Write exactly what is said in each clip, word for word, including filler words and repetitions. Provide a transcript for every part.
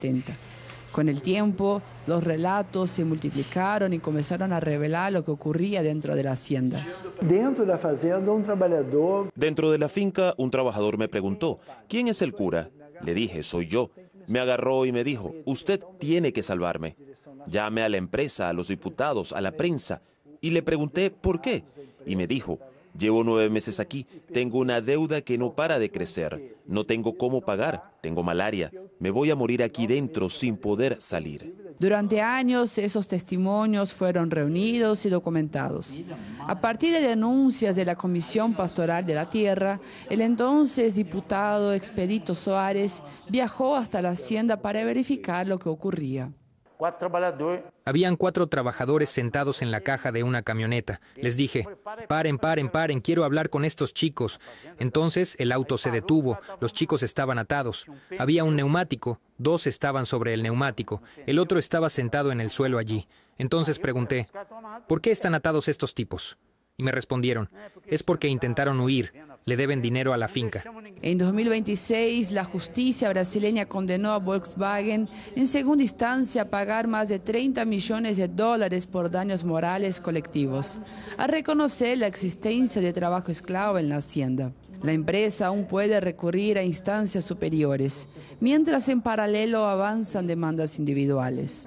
setenta. Con el tiempo, los relatos se multiplicaron y comenzaron a revelar lo que ocurría dentro de la hacienda. Dentro de la fazenda, un trabajador... Dentro de la finca, un trabajador me preguntó, ¿quién es el cura? Le dije, soy yo. Me agarró y me dijo, usted tiene que salvarme. Llame a la empresa, a los diputados, a la prensa. Y le pregunté, ¿por qué? Y me dijo, llevo nueve meses aquí, tengo una deuda que no para de crecer, no tengo cómo pagar, tengo malaria, me voy a morir aquí dentro sin poder salir. Durante años esos testimonios fueron reunidos y documentados. A partir de denuncias de la Comisión Pastoral de la Tierra, el entonces diputado Expedito Soares viajó hasta la hacienda para verificar lo que ocurría. Habían cuatro trabajadores sentados en la caja de una camioneta. Les dije, paren, paren, paren, quiero hablar con estos chicos. Entonces el auto se detuvo, los chicos estaban atados. Había un neumático, dos estaban sobre el neumático, el otro estaba sentado en el suelo allí. Entonces pregunté, ¿por qué están atados estos tipos? Y me respondieron, es porque intentaron huir, le deben dinero a la finca. En dos mil veintiséis, la justicia brasileña condenó a Volkswagen en segunda instancia a pagar más de treinta millones de dólares por daños morales colectivos, a reconocer la existencia de trabajo esclavo en la hacienda. La empresa aún puede recurrir a instancias superiores, mientras en paralelo avanzan demandas individuales.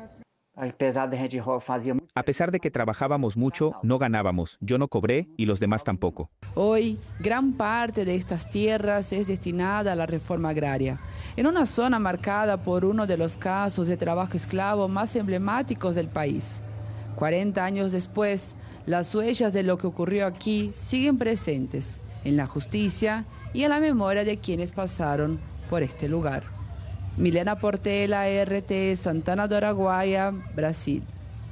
A pesar de que trabajábamos mucho, no ganábamos. Yo no cobré y los demás tampoco. Hoy, gran parte de estas tierras es destinada a la reforma agraria, en una zona marcada por uno de los casos de trabajo esclavo más emblemáticos del país. cuarenta años después, las huellas de lo que ocurrió aquí siguen presentes en la justicia y en la memoria de quienes pasaron por este lugar. Milena Portela, R T, Santana do Araguaia, Brasil.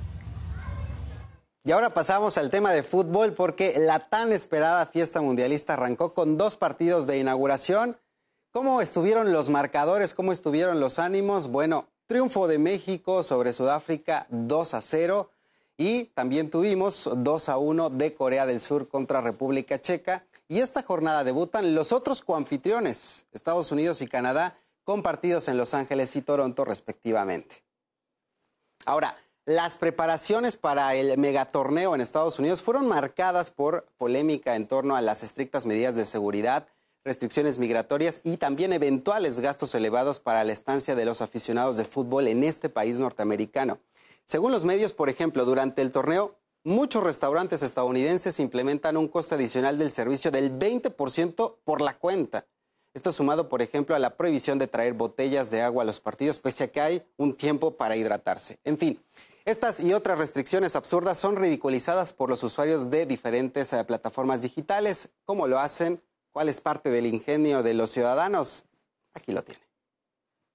Y ahora pasamos al tema de fútbol porque la tan esperada fiesta mundialista arrancó con dos partidos de inauguración. ¿Cómo estuvieron los marcadores? ¿Cómo estuvieron los ánimos? Bueno, triunfo de México sobre Sudáfrica dos a cero y también tuvimos dos a uno de Corea del Sur contra República Checa. Y esta jornada debutan los otros coanfitriones, Estados Unidos y Canadá, con partidos en Los Ángeles y Toronto respectivamente. Ahora, las preparaciones para el megatorneo en Estados Unidos fueron marcadas por polémica en torno a las estrictas medidas de seguridad, restricciones migratorias y también eventuales gastos elevados para la estancia de los aficionados de fútbol en este país norteamericano. Según los medios, por ejemplo, durante el torneo, muchos restaurantes estadounidenses implementan un coste adicional del servicio del veinte por ciento por la cuenta. Esto sumado, por ejemplo, a la prohibición de traer botellas de agua a los partidos, pese a que hay un tiempo para hidratarse. En fin, estas y otras restricciones absurdas son ridiculizadas por los usuarios de diferentes eh, plataformas digitales. ¿Cómo lo hacen? ¿Cuál es parte del ingenio de los ciudadanos? Aquí lo tienen.